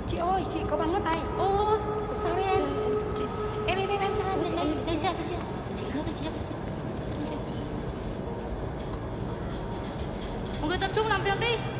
Chị ơi, chị có bắn mất tay. Ô, sao đấy em? Em ra đây xe. Chị đưa cho chị. Mọi người tập trung làm việc đi.